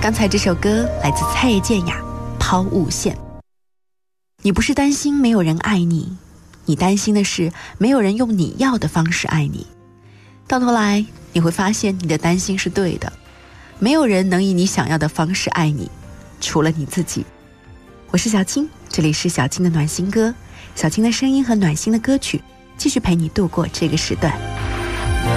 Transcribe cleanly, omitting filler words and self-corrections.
刚才这首歌来自蔡健雅，抛物线。你不是担心没有人爱你，你担心的是没有人用你要的方式爱你。到头来你会发现你的担心是对的，没有人能以你想要的方式爱你，除了你自己。我是小青，这里是小青的暖心歌，小青的声音和暖心的歌曲继续陪你度过这个时段。